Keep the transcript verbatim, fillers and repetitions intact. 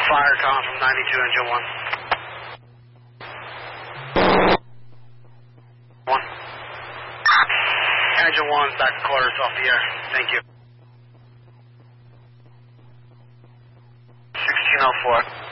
Fire calling from ninety-two, engine one. One. Engine one, back to quarters off the air. Thank you. sixteen oh four.